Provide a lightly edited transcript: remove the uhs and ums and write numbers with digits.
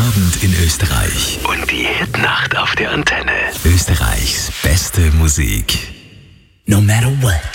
Abend in Österreich. Und die Hitnacht auf der Antenne. Österreichs beste Musik. No matter what.